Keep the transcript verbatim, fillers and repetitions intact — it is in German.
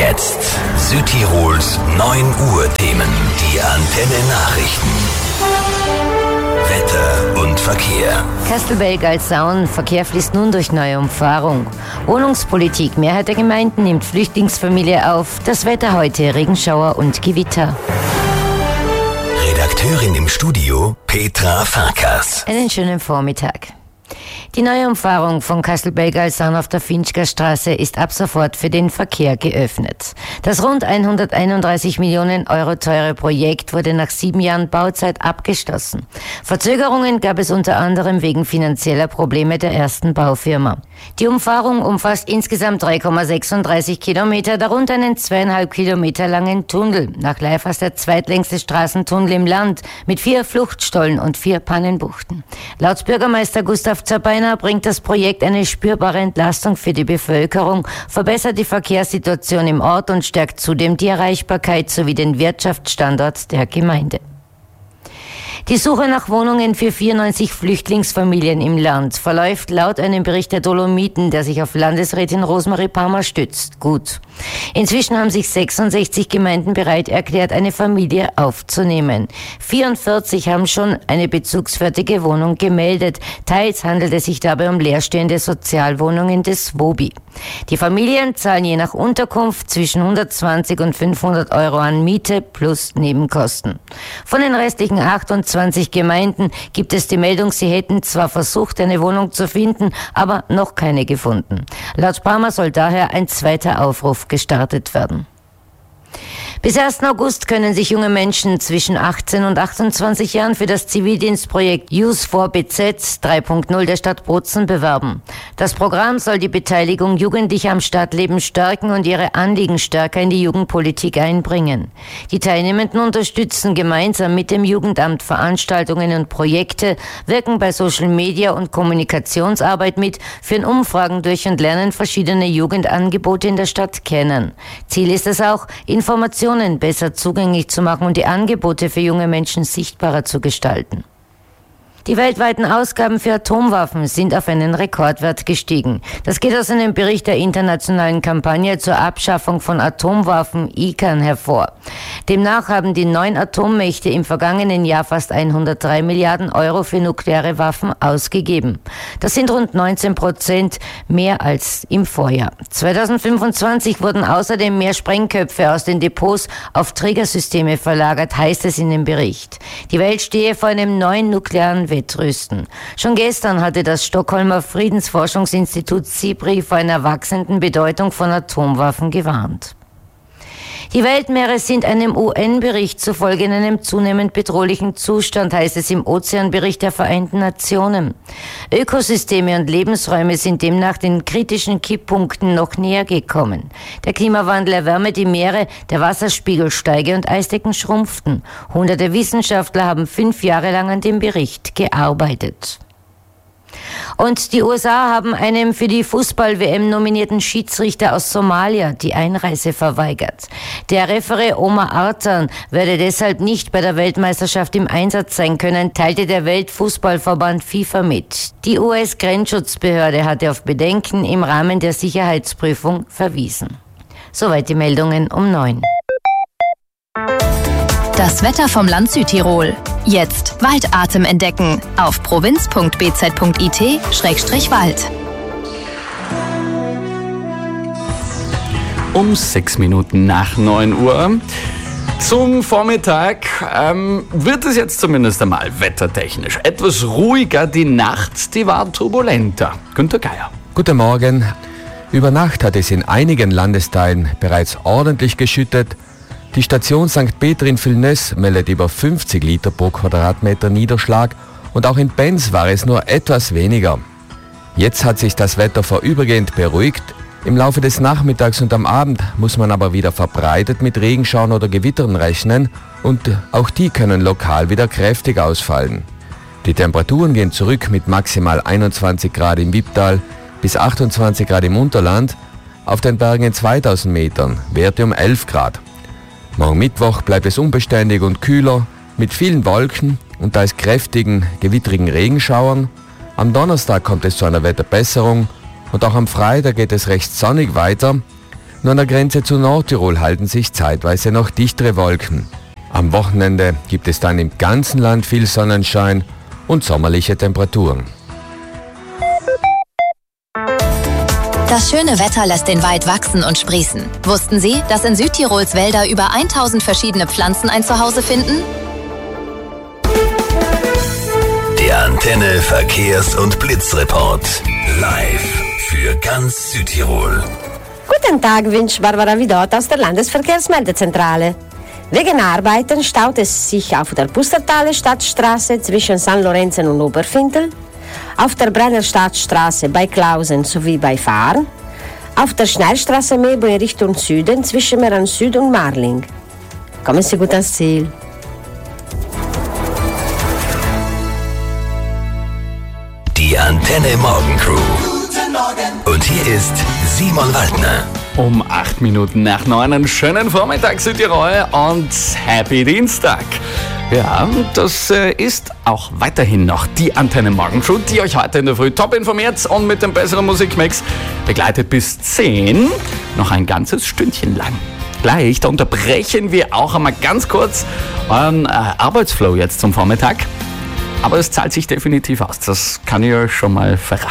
jetzt Südtirols neun Uhr Themen. Die Antenne Nachrichten. Wetter und Verkehr. Kastelbell-Galsauen, Verkehr fließt nun durch neue Umfahrung. Wohnungspolitik, Mehrheit der Gemeinden nimmt Flüchtlingsfamilie auf. Das Wetter heute, Regenschauer und Gewitter. Redakteurin im Studio, Petra Farkas. Einen schönen Vormittag. Die neue Umfahrung von Kastelbell-Galsauen auf der Finchker Straße ist ab sofort für den Verkehr geöffnet. Das rund hunderteinunddreißig Millionen Euro teure Projekt wurde nach sieben Jahren Bauzeit abgeschlossen. Verzögerungen gab es unter anderem wegen finanzieller Probleme der ersten Baufirma. Die Umfahrung umfasst insgesamt drei Komma sechsunddreißig Kilometer, darunter einen zweieinhalb Kilometer langen Tunnel. Nach Leifers der zweitlängste Straßentunnel im Land mit vier Fluchtstollen und vier Pannenbuchten. Laut Bürgermeister Gustav Zabeiner bringt das Projekt eine spürbare Entlastung für die Bevölkerung, verbessert die Verkehrssituation im Ort und stärkt zudem die Erreichbarkeit sowie den Wirtschaftsstandort der Gemeinde. Die Suche nach Wohnungen für vierundneunzig Flüchtlingsfamilien im Land verläuft laut einem Bericht der Dolomiten, der sich auf Landesrätin Rosemarie Palmer stützt, gut. Inzwischen haben sich sechsundsechzig Gemeinden bereit erklärt, eine Familie aufzunehmen. vierundvierzig haben schon eine bezugsfertige Wohnung gemeldet. Teils handelt es sich dabei um leerstehende Sozialwohnungen des WOBI. Die Familien zahlen je nach Unterkunft zwischen hundertzwanzig und fünfhundert Euro an Miete plus Nebenkosten. Von den restlichen achtundzwanzig Gemeinden gibt es die Meldung, sie hätten zwar versucht, eine Wohnung zu finden, aber noch keine gefunden. Laut Palmer soll daher ein zweiter Aufruf gestartet werden. Bis ersten August können sich junge Menschen zwischen achtzehn und achtundzwanzig Jahren für das Zivildienstprojekt Youth for B Z drei Punkt null der Stadt Bozen bewerben. Das Programm soll die Beteiligung Jugendlicher am Stadtleben stärken und ihre Anliegen stärker in die Jugendpolitik einbringen. Die Teilnehmenden unterstützen gemeinsam mit dem Jugendamt Veranstaltungen und Projekte, wirken bei Social Media und Kommunikationsarbeit mit, führen Umfragen durch und lernen verschiedene Jugendangebote in der Stadt kennen. Ziel ist es auch, Informationen besser zugänglich zu machen und die Angebote für junge Menschen sichtbarer zu gestalten. Die weltweiten Ausgaben für Atomwaffen sind auf einen Rekordwert gestiegen. Das geht aus einem Bericht der internationalen Kampagne zur Abschaffung von Atomwaffen I C A N hervor. Demnach haben die neun Atommächte im vergangenen Jahr fast hundertdrei Milliarden Euro für nukleare Waffen ausgegeben. Das sind rund neunzehn Prozent mehr als im Vorjahr. zweitausendfünfundzwanzig wurden außerdem mehr Sprengköpfe aus den Depots auf Trägersysteme verlagert, heißt es in dem Bericht. Die Welt stehe vor einem neuen nuklearen Wettrüsten. Schon gestern hatte das Stockholmer Friedensforschungsinstitut SIPRI vor einer wachsenden Bedeutung von Atomwaffen gewarnt. Die Weltmeere sind einem U N-Bericht zufolge in einem zunehmend bedrohlichen Zustand, heißt es im Ozeanbericht der Vereinten Nationen. Ökosysteme und Lebensräume sind demnach den kritischen Kipppunkten noch näher gekommen. Der Klimawandel erwärme die Meere, der Wasserspiegel steige und Eisdecken schrumpften. Hunderte Wissenschaftler haben fünf Jahre lang an dem Bericht gearbeitet. Und die U S A haben einem für die Fußball-W M nominierten Schiedsrichter aus Somalia die Einreise verweigert. Der Referee Omar Artan werde deshalb nicht bei der Weltmeisterschaft im Einsatz sein können, teilte der Weltfußballverband FIFA mit. Die U S-Grenzschutzbehörde hatte auf Bedenken im Rahmen der Sicherheitsprüfung verwiesen. Soweit die Meldungen um neun. Das Wetter vom Land Südtirol. Jetzt Waldatem entdecken auf provinz punkt b z punkt i t Schrägstrich Wald. Um sechs Minuten nach neun Uhr. Zum Vormittag ähm, wird es jetzt zumindest einmal wettertechnisch etwas ruhiger. Die Nacht, die war turbulenter. Günter Geier. Guten Morgen. Über Nacht hat es in einigen Landesteilen bereits ordentlich geschüttet. Die Station Sankt Peter in Villeneuve meldet über fünfzig Liter pro Quadratmeter Niederschlag und auch in Benz war es nur etwas weniger. Jetzt hat sich das Wetter vorübergehend beruhigt. Im Laufe des Nachmittags und am Abend muss man aber wieder verbreitet mit Regenschauern oder Gewittern rechnen und auch die können lokal wieder kräftig ausfallen. Die Temperaturen gehen zurück mit maximal einundzwanzig Grad im Wipptal bis achtundzwanzig Grad im Unterland, auf den Bergen in zweitausend Metern Werte um elf Grad. Morgen Mittwoch bleibt es unbeständig und kühler, mit vielen Wolken und teils kräftigen, gewittrigen Regenschauern. Am Donnerstag kommt es zu einer Wetterbesserung und auch am Freitag geht es recht sonnig weiter. Nur an der Grenze zu Nordtirol halten sich zeitweise noch dichtere Wolken. Am Wochenende gibt es dann im ganzen Land viel Sonnenschein und sommerliche Temperaturen. Das schöne Wetter lässt den Wald wachsen und sprießen. Wussten Sie, dass in Südtirols Wälder über tausend verschiedene Pflanzen ein Zuhause finden? Der Antenne Verkehrs- und Blitzreport. Live für ganz Südtirol. Guten Tag, wünscht Barbara Vidot aus der Landesverkehrsmeldezentrale. Wegen Arbeiten staut es sich auf der Pustertaler Stadtstraße zwischen Sankt Lorenzen und Oberfintel, auf der Brenner Stadtstraße bei Klausen sowie bei Fahren, auf der Schnellstraße Mebo in Richtung Süden zwischen Meran Süd und Marling. Kommen Sie gut ans Ziel. Die Antenne Morgencrew. Guten Morgen. Und hier ist Simon Waldner. Um acht Minuten nach neun, einen schönen Vormittag Südtirol und Happy Dienstag. Ja, das äh, ist auch weiterhin noch die Antenne Morgencrew, die euch heute in der Früh top informiert und mit dem besseren Musikmix begleitet bis zehn, noch ein ganzes Stündchen lang. Gleich, da unterbrechen wir auch einmal ganz kurz euren äh, Arbeitsflow jetzt zum Vormittag. Aber es zahlt sich definitiv aus, das kann ich euch schon mal verraten.